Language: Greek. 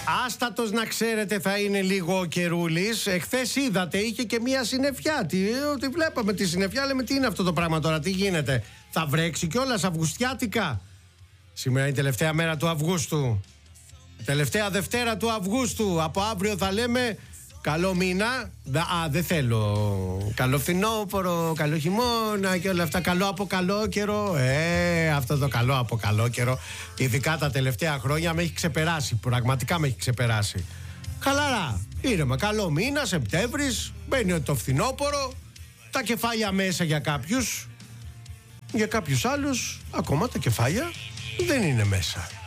άστατος να ξέρετε θα είναι λίγο ο καιρούλης. Εχθές είδατε, είχε και μία συννεφιά. Τη βλέπαμε τη συννεφιά, λέμε τι είναι αυτό το πράγμα τώρα, τι γίνεται. Θα βρέξει κιόλας αυγουστιάτικα. Σήμερα είναι η τελευταία μέρα του Αυγούστου. Τελευταία Δευτέρα του Αυγούστου. Από αύριο θα λέμε καλό μήνα. Δεν θέλω. Καλό φθινόπωρο, καλό χειμώνα και όλα αυτά. Καλό από καλό καιρό. Αυτό το καλό από καλό καιρό, ειδικά τα τελευταία χρόνια, με έχει ξεπεράσει. Πραγματικά με έχει ξεπεράσει. Χαλαρά. Ήρεμα. Καλό μήνα, Σεπτέμβρης. Μπαίνει το φθινόπωρο. Τα κεφάλια μέσα για κάποιους. Για κάποιους άλλους, ακόμα τα κεφάλια δεν είναι μέσα.